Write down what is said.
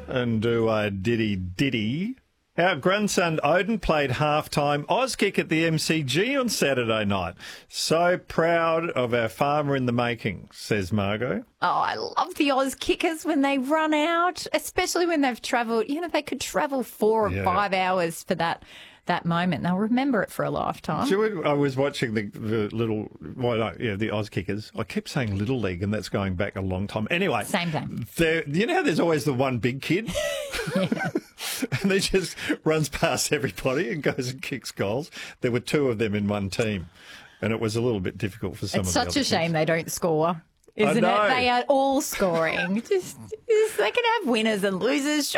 and do a ditty. Our grandson Odin played half-time Auskick at the MCG on Saturday night. So proud of our farmer in the making, says Margot. Oh, I love the Oz kickers when they run out, especially when they've travelled. You know, they could travel 4 or 5 hours for that moment. They'll remember it for a lifetime. I was watching the the Oz Kickers. I keep saying Little League, and that's going back a long time. Anyway. Same thing. You know how there's always the one big kid? Yeah. And he just runs past everybody and goes and kicks goals. There were 2 of them in one team, and it was a little bit difficult for some of the other It's such a shame kids. they don't score, isn't it? They are all scoring. Just they can have winners and losers.